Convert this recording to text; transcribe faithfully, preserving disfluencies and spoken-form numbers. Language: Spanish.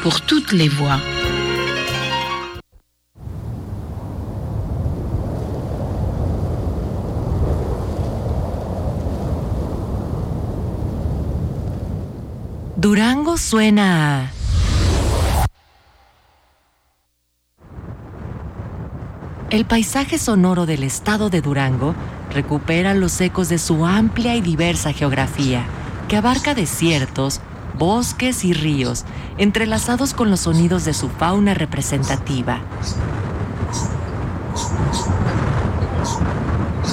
pour toutes les voix. Durango suena a... El paisaje sonoro del estado de Durango recupera los ecos de su amplia y diversa geografía, que abarca desiertos, bosques y ríos, entrelazados con los sonidos de su fauna representativa.